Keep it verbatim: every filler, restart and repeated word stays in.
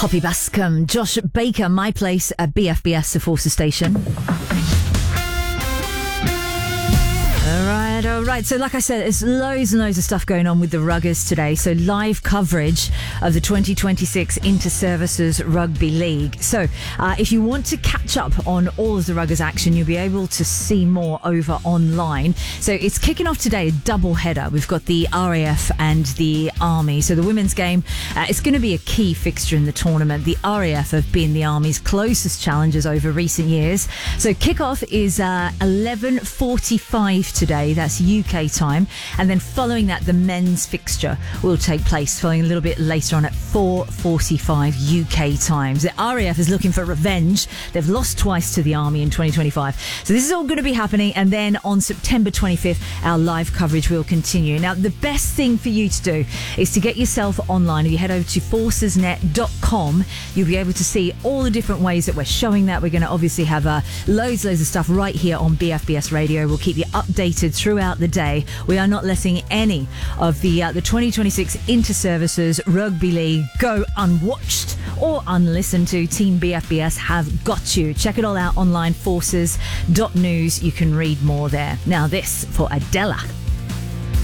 Poppy Bascom, Josh Baker, My Place at B F B S, the Forces Station. All right, all right. So like I said, there's loads and loads of stuff going on with the Ruggers today. So live coverage of the twenty twenty-six Inter-Services Rugby League. So uh, if you want to catch up on all of the Ruggers action, you'll be able to see more over online. So it's kicking off today, a double header. We've got the R A F and the Army. So the women's game, uh, it's going to be a key fixture in the tournament. The R A F have been the Army's closest challengers over recent years. So kickoff is uh, eleven forty-five today. That's U K time. And then following that, the men's fixture will take place following a little bit later on at four forty-five U K time. The R A F is looking for revenge. They've lost twice to the Army in twenty twenty-five. So this is all going to be happening. And then on September twenty-fifth, our live coverage will continue. Now, the best thing for you to do is to get yourself online. If you head over to forces net dot com, you'll be able to see all the different ways that we're showing that. We're going to obviously have uh, loads, loads of stuff right here on B F B S Radio. We'll keep you updated throughout the day. We are not letting any of the uh, the twenty twenty-six Inter-Services Rugby League go unwatched or unlistened to. Team B F B S have got you. Check it all out online, forces dot news. You can read more there. Now this for Adela.